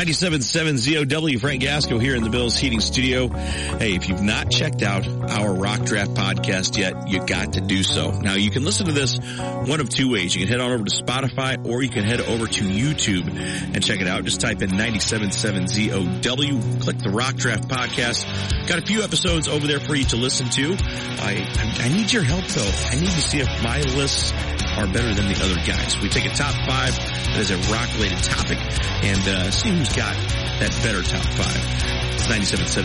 97.7 ZOW, Frank Gasco here in the Bills Heating Studio. Hey, if you've not checked out our Rock Draft podcast yet, you got to do so. Now, you can listen to this one of two ways. You can head on over to Spotify, or you can head over to YouTube and check it out. Just type in 97.7 ZOW, click the Rock Draft podcast. Got a few episodes over there for you to listen to. I need your help, though. I need to see if my lists are better than the other guys. We take a top 5 that is a rock-related topic and see who's got that better top 5. 97.7